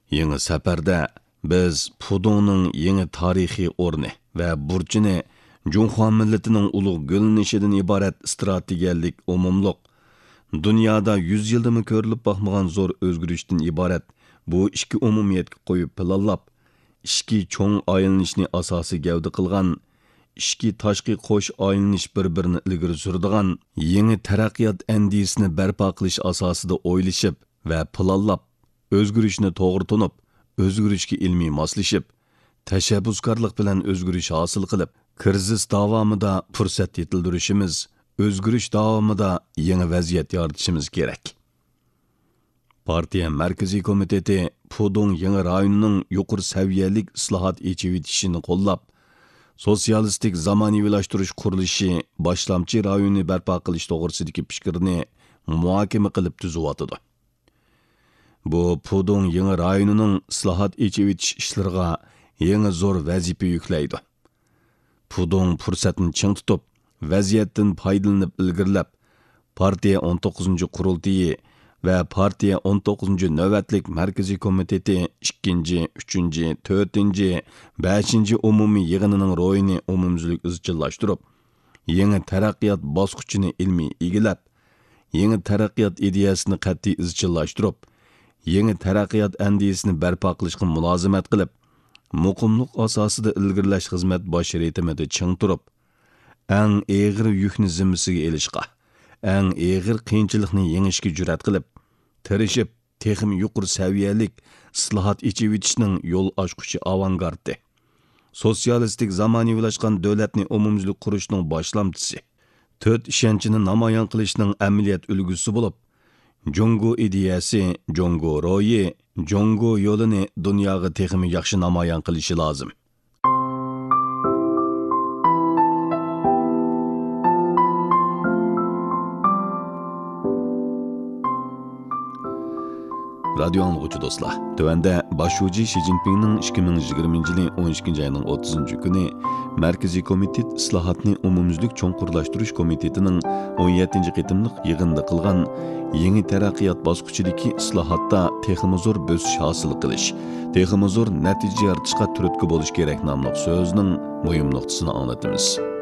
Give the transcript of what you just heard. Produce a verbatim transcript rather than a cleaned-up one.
Yeni səfərdə biz Pudongның yeni tarixiy o'rni və burchini Junxuan milletining ulug' gülnishidan iborat strategiyalik umumliq, dunyoda yuz yildimi ko'rilib boqmagan zo'r o'zgarishdan iborat bu ikki umumiyatga qo'yib planlab, ikki cho'ng aylanishni asosiy gavda qilgan, ikki tashqi qo'sh aylanish bir-birini ilgari suradigan yangi taraqqiyot andisini barpo qilish asosida o'ylashib va planlab, o'zgarishni to'g'ri tunib, o'zgarishga ilmiy moslashib, tashabbuskorlik bilan o'zgarish hosil qilib, krizis davomida fursat yetildirishimiz, o'zgarish davomida yangi vaziyat yaratishimiz kerak. Partiya Markaziy komiteti Pudong yangi rayonining yuqori saviyalik islohot echivitishini qo'llab, sotsialistik zamonaviylashtirish qurilishi boshlamchi rayonni barpo qilish to'g'risidagi fikrni muhokama qilib tuzyotdi. Bu Pudong yangi rayonining islohot echivitish ishlariga yangi zo'r vazifa yuklaydi. Pudong fursatni ching tutib, vaziyatdan foydalanib ilgirlab, partiya o'n to'qqizinchi qurultiyi va partiya o'n to'qqizinchi navbatlik Markaziy komiteti ikkinchi, uchinchi, to'rtinchi, beshinchi umumiy yig'inining ro'yini umumzlik izchillashtirib, yangi taraqqiyot bosqichini ilmiy egilab, yangi taraqqiyot ideyasini qat'iy izchillashtirib, yangi taraqqiyot andisini barpo qilishga mulozimat qilib, muqimliq asosida ilgirlash xizmat bosh ritimida ching turib, eng eg'ir yukni zimmasiga elishqa, eng eg'ir qiyinchilikni yengishga jur'at qilib, tirishib, texim yuqori saviyalik islohot echivitishning yo'l ochquchi avangardi, sotsialistik zamonaviylashgan davlatni umumzlik qurishning boshlamchisi, to'rt ishonchini namoyon qilishning amaliyot ulgusi bo'lib, Jongo ideyasi, Jongo ro'yi, Jongo yo'lini dunyoga texim yaxshi namoyon qilishi lozim. Radio anlıqçı dostlar, tövəndə başucu Xi Jinpingning ikki ming yigirmanchi yili o'n ikkinchi ayning o'ttizinchi kuni Markaziy komitet islohotni umumyuzlik cho'nqurlashtirish komitetining o'n yettinchi qitimliq yig'inida qilgan yangi taraqqiyot bosqichidagi islohotda texmi zo'r bosish hosil qilish, texmi zo'r natija yaratishga turtki bo'lish kerak nomli so'zning muhim nuqtasini anglatamiz.